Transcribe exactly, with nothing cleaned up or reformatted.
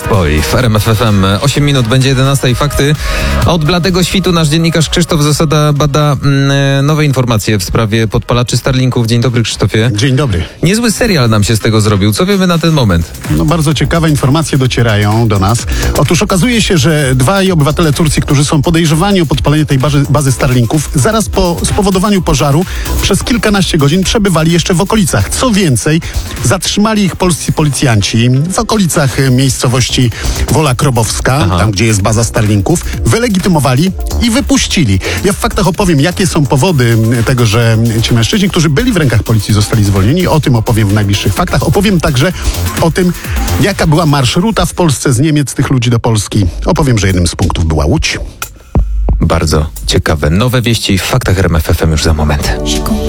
Boy w R M F F M. osiem minut, będzie jedenasta i fakty. Od bladego świtu nasz dziennikarz Krzysztof Zasada bada mm, nowe informacje w sprawie podpalaczy Starlinków. Dzień dobry, Krzysztofie. Dzień dobry. Niezły serial nam się z tego zrobił. Co wiemy na ten moment? No bardzo ciekawe informacje docierają do nas. Otóż okazuje się, że dwaj obywatele Turcji, którzy są podejrzewani o podpalenie tej bazy, bazy Starlinków, zaraz po spowodowaniu pożaru przez kilkanaście godzin przebywali jeszcze w okolicach. Co więcej, zatrzymali ich polscy policjanci w okolicach miejscowości Wola Krobowska, Aha. tam gdzie jest baza Starlinków, wylegitymowali i wypuścili. Ja w faktach opowiem, jakie są powody tego, że ci mężczyźni, którzy byli w rękach policji, zostali zwolnieni. O tym opowiem w najbliższych faktach. Opowiem także o tym, jaka była marszruta w Polsce z Niemiec tych ludzi do Polski. Opowiem, że jednym z punktów była Łódź. Bardzo ciekawe. Nowe wieści w faktach R M F F M już za moment.